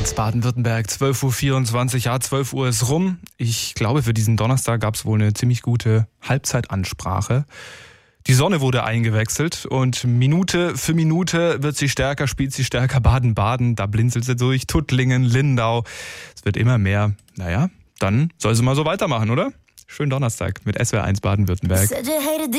1 Baden-Württemberg, 12.24 Uhr, ja, 12 Uhr ist rum. Ich glaube, für diesen Donnerstag gab es wohl eine ziemlich gute Halbzeitansprache. Die Sonne wurde eingewechselt und Minute für Minute wird sie stärker, spielt sie stärker. Baden-Baden, da blinzelt sie durch, Tuttlingen, Lindau. Es wird immer mehr. Naja, dann soll sie mal so weitermachen, oder? Schönen Donnerstag mit SWR 1 Baden-Württemberg.